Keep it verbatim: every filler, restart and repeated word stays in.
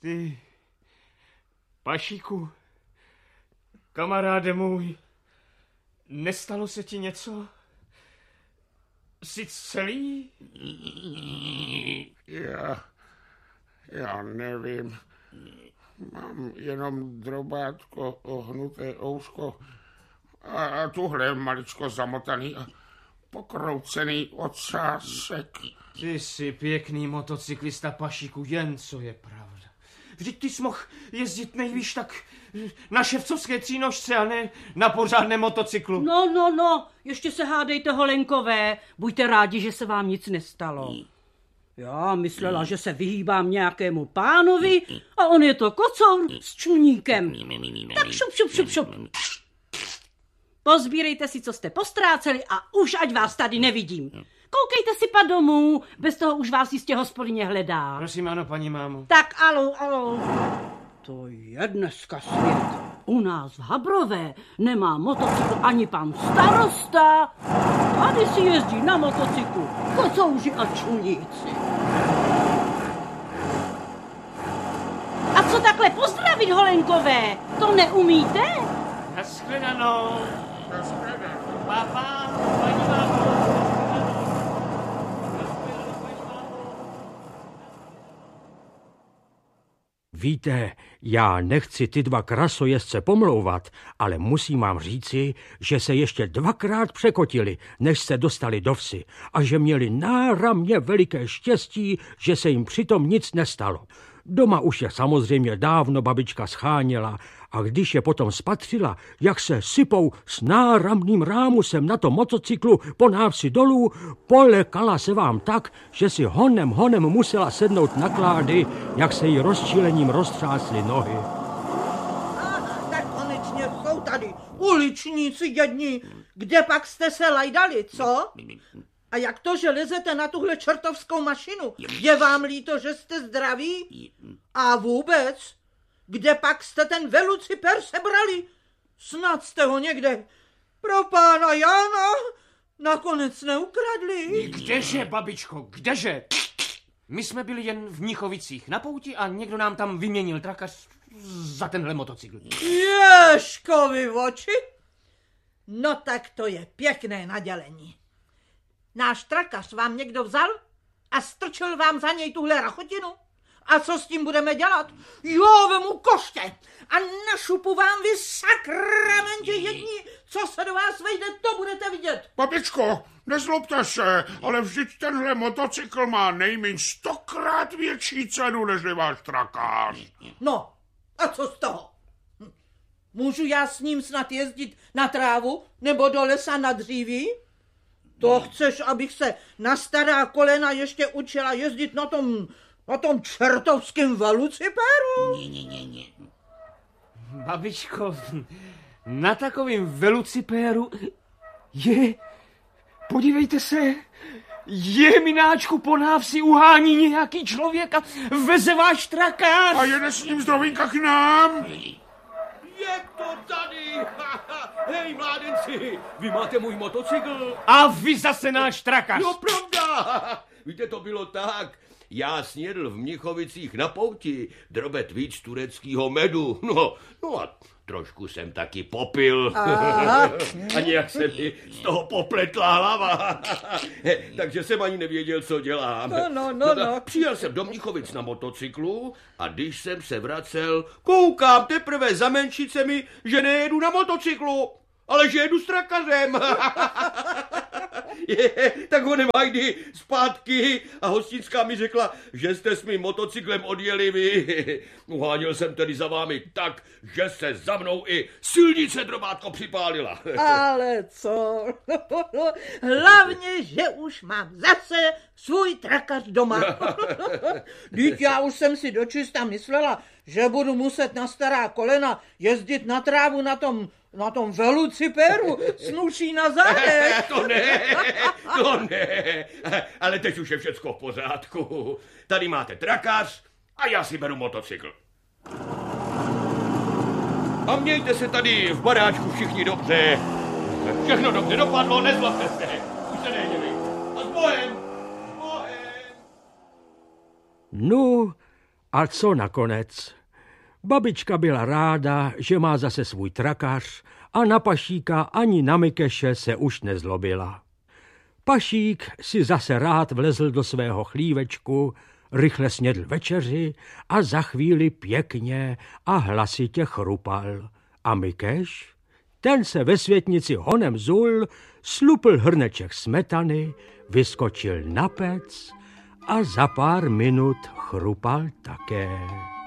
Ty, Pašíku, kamaráde můj, nestalo se ti něco? Jsi celý? Já, já nevím. Mám jenom drobátko, ohnuté ouško a, a tuhle maličko zamotaný a pokroucený ocásek. Ty jsi pěkný motocyklista, Pašíku, jen co je pravda. Vždyť ty jsi mohl jezdit nejvíš tak na ševcovské třínožce a ne na pořádném motocyklu. No, no, no, ještě se hádejte, Holenkové. Buďte rádi, že se vám nic nestalo. Já myslela, že se vyhýbám nějakému pánovi a on je to kocour s čuníkem. Tak šup, šup, šup, šup. Pozbírejte si, co jste postráceli a už ať vás tady nevidím. Koukejte si pa domů, bez toho už vás jistě hospodyně hledá. Prosím, ano, paní mámo. Tak alo, alo. To je dneska svět. U nás v Habrové nemá motocykl ani pan starosta. Tady si jezdí na motocyklu kocouři a čuníci. A co takhle pozdravit, Holenkové? To neumíte? Naschledanou. Naschledanou. Papa, paní mámo. Víte, já nechci ty dva krasojezdce pomlouvat, ale musím vám říci, že se ještě dvakrát překotili, než se dostali do vsi a že měli náramně veliké štěstí, že se jim přitom nic nestalo. Doma už je samozřejmě dávno babička scháněla a když je potom spatřila, jak se sypou s náramným rámusem na tom motocyklu po návsi dolů, polekala se vám tak, že si honem honem musela sednout na klády, jak se jí rozčílením roztřásly nohy. Ah, tak konečně jsou tady uličníci jedni. Kde pak jste se lajdali, co? A jak to, že lezete na tuhle čertovskou mašinu? Je vám líto, že jste zdraví? A vůbec? Kde pak jste ten veluciper sebrali? Snad jste ho někde pro pána Jana nakonec neukradli. Kdeže, babičko, kdeže? My jsme byli jen v Mnichovicích na pouti a někdo nám tam vyměnil trakař za tenhle motocykl. Ježkovi oči? No tak to je pěkné nadělení. Náš trakař vám někdo vzal a strčil vám za něj tuhle rachotinu? A co s tím budeme dělat? Jo, vemu koště a našupu vám vy sakramentě jedni, co se do vás vejde, to budete vidět. Babičko, nezlobte se, ale vždyť tenhle motocykl má nejméně stokrát větší cenu, než váš trakář. No, a co z toho? Můžu já s ním snad jezdit na trávu nebo do lesa na dříví? To chceš, abych se na stará kolena ještě učila jezdit na tom, na tom čertovském veluciperu? Ne, ne, ne, ne. Babičko, na takovým velucipéru je, podívejte se, je mináčku po návsi uhání nějaký člověk a veze váš trakář. A jede s ním z Drovinka k nám? Je to tady! Hej, mládenci, vy máte můj motocykl? A vy zase náš trakař. No, pravda! Víte, to bylo tak. Já snědl v Mnichovicích na pouti drobet víc tureckého medu. No, no a trošku jsem taky popil. A nějak se mi z toho popletla hlava. Takže jsem ani nevěděl, co dělám. No, no, no, no. Přijel jsem do Mnichovic na motocyklu a když jsem se vracel, koukám teprve za menšicemi, že nejedu na motocyklu, ale že jedu s trakařem. Je, tak ho nemajdy zpátky a hostinská mi řekla, že jste s mým motocyklem odjeli vy. Uháněl jsem tedy za vámi tak, že se za mnou i silnice drobátko připálila. Ale co? Hlavně, že už mám zase svůj trakař doma. Vždyť já už jsem si dočista myslela, že budu muset na stará kolena jezdit na trávu na tom Na tom veluciperu s nuší na zádech. To ne, to ne. Ale teď už je všecko v pořádku. Tady máte trakář a já si beru motocykl. A mějte se tady v baráčku všichni dobře. Všechno dobře dopadlo, nezlobte se. Už se nejděli. A s Bohem, s Bohem. No A co nakonec? Babička byla ráda, že má zase svůj trakař a na Pašíka ani na Mikeše se už nezlobila. Pašík si zase rád vlezl do svého chlívečku, rychle snědl večeři a za chvíli pěkně a hlasitě chrupal. A Mikeš? Ten se ve světnici honem zul, slupl hrneček smetany, vyskočil na pec a za pár minut chrupal také.